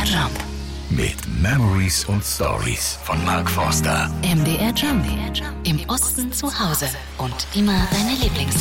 MDR Jump. Mit Memories und Stories von Mark Forster. MDR Jump. Im Osten zu Hause und immer deine Lieblingshits.